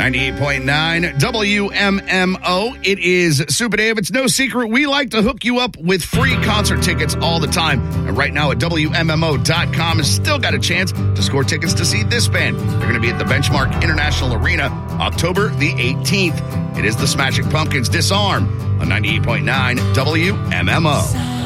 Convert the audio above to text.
98.9 WMMO. It is Super Dave. It's no secret we like to hook you up with free concert tickets all the time. And right now at WMMO.com has still got a chance to score tickets to see this band. They're going to be at the Benchmark International Arena October the 18th. It is the Smashing Pumpkins Disarm on 98.9 WMMO.